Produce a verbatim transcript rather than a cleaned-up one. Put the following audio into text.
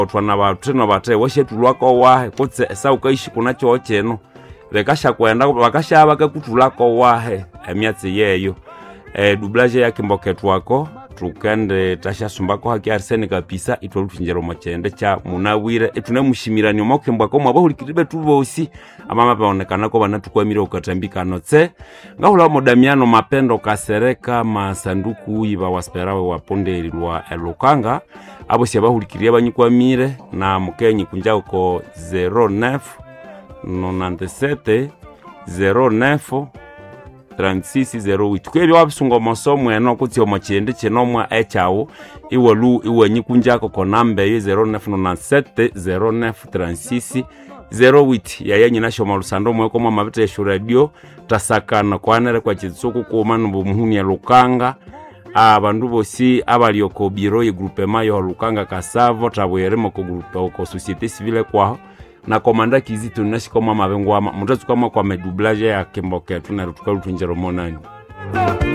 otwana bathu no bate washetulwako wahe kutse esa ukaishi kunacho cheno lekasha kwenda bakashaba kakutulako wahe emyatsi yeyo eh doublage ya Kimboketu wako tukende tashasumbako haki Arsene kapisa itwa lutinjero machende cha munawire etune mushimirani mo Kimbwako mwabahulikiribe tubosi amama baonekana ko banatukwamire ukatambika notse ngahula mo Damiano Mapendo Kasereka masanduku iba wasperawe waponderi lwa Lukanga abo siabahulikirie banyikwamire na mukenyi kunjao ko zero neuf nonante-sept zero neuf trente-six zero huit kwebyo wabisungo mosomo eno kuti omachende chenomwa echawo iwolu iwanyikunjako ko nambe zero neuf nonante-sept zero neuf trente-six zero huit yayenyi nashoma lusando mweko mwa mabite eshu radio tasakana kwanere kwa chitsuku kuumanu bumuhuni ya Lukanga abandu bosi abalioko biro ye groupement yo Lukanga Kasavo tabweremo ko groupe ko société civile kwa na komanda Kizito nashikoma mabengo ama mutatsukama kwa medoublage ya Kimboketu na rutuka lutunjero monani.